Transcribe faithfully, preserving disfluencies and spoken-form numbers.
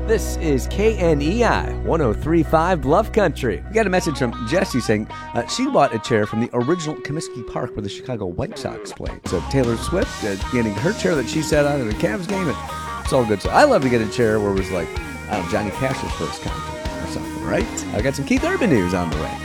This is K N E I one oh three point five Bluff Country. We got a message from Jessie saying uh, she bought a chair from the original Comiskey Park where the Chicago White Sox played. So Taylor Swift uh, getting her chair that she sat on at a Cavs game, and it's all good. So I love to get a chair where it was like, I don't know, Johnny Cash's first concert or something, right? I got some Keith Urban news on the way.